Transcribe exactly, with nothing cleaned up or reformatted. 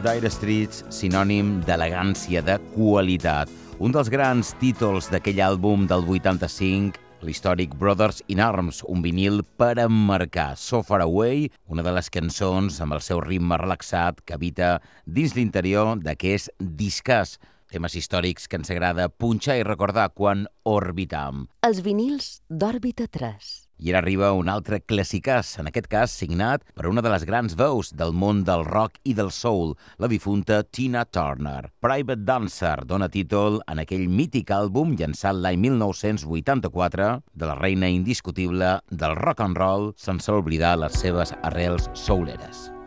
Dire Straits, sinònim d'elegància, de qualitat. Un dels grans títols d'aquell àlbum del vuitanta-cinc, l'històric Brothers in Arms, un vinil per emmarcar. So Far Away, una de les cançons amb el seu ritme relaxat que habita dins l'interior d'aquest discàs. Temes històrics que ens agrada punxar i recordar quan orbitam. Els vinils d'Òrbita tres. I ara arriba un altre classicàs, en aquest cas signat per una de les grans veus del món del rock i del soul, la difunta Tina Turner. Private Dancer dona títol en aquell mític àlbum llançat l'any mil nou-cents vuitanta-quatre de la reina indiscutible del rock and roll, sense oblidar les seves arrels souleres.